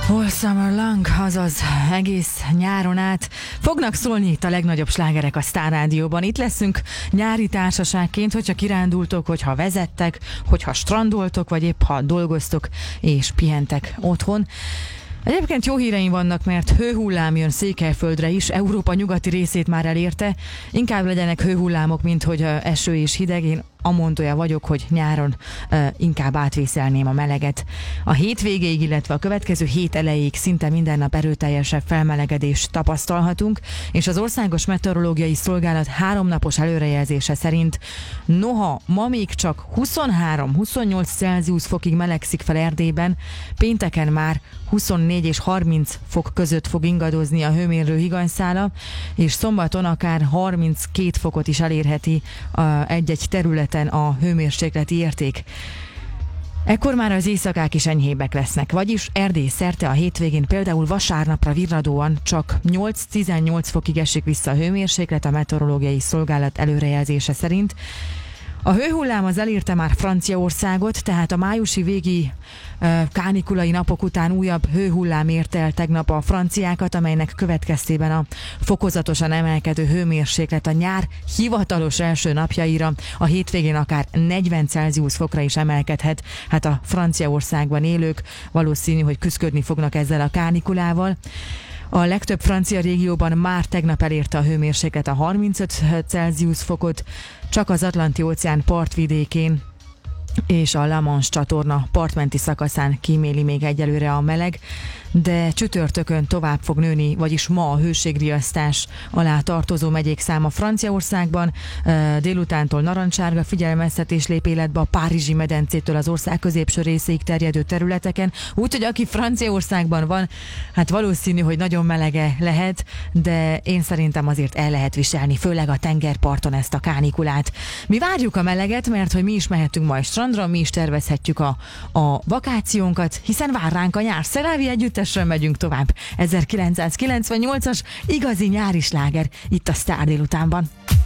All Summer Long, azaz egész nyáron át fognak szólni itt a legnagyobb slágerek a Sztár Rádióban. Itt leszünk nyári társaságként, hogyha kirándultok, hogyha vezettek, hogyha strandoltok, vagy épp ha dolgoztok és pihentek otthon. Egyébként jó híreim vannak, mert hőhullám jön Székelyföldre is, Európa nyugati részét már elérte. Inkább legyenek hőhullámok, mint hogy eső és hideg. Én amondója vagyok, hogy nyáron inkább átvészelném a meleget. A hétvégéig, illetve a következő hét elejéig szinte minden nap erőteljesebb felmelegedést tapasztalhatunk, és az Országos Meteorológiai Szolgálat 3 napos előrejelzése szerint noha ma még csak 23-28 Celsius fokig melegszik fel Erdélyben, pénteken már 24 és 30 fok között fog ingadozni a hőmérő higanyszála, és szombaton akár 32 fokot is elérheti egy-egy területen a hőmérsékleti érték. Ekkor már az éjszakák is enyhébbek lesznek, vagyis Erdély szerte a hétvégén például vasárnapra virradóan csak 8-18 fokig esik vissza a hőmérséklet a Meteorológiai Szolgálat előrejelzése szerint. A hőhullám az elérte már Franciaországot, tehát a májusi végi kánikulai napok után újabb hőhullám érte el tegnap a franciákat, amelynek következtében a fokozatosan emelkedő hőmérséklet a nyár hivatalos első napjaira a hétvégén akár 40 Celsius fokra is emelkedhet. Hát a Franciaországban élők valószínű, hogy küszködni fognak ezzel a kánikulával. A legtöbb francia régióban már tegnap elérte a hőmérséklet a 35 Celsius fokot, csak az Atlanti-óceán partvidékén és a La Manche csatorna partmenti szakaszán kíméli még egyelőre a meleg, de csütörtökön tovább fog nőni, vagyis ma a hőségriasztás alá tartozó megyék száma Franciaországban. Délutántól narancsárga figyelmeztetés lép életbe a Párizsi medencétől az ország középső részéig terjedő területeken, úgyhogy aki Franciaországban van, hát valószínű, hogy nagyon melege lehet, de én szerintem azért el lehet viselni, főleg a tengerparton ezt a kánikulát. Mi várjuk a meleget, mert hogy mi is mehetünk majd strandra, mi is tervezhetjük a vakációnkat, hiszen vár ránk a nyár. Szerávi együttesről megyünk tovább. 1998-as igazi nyári sláger itt a Sztár délutánban.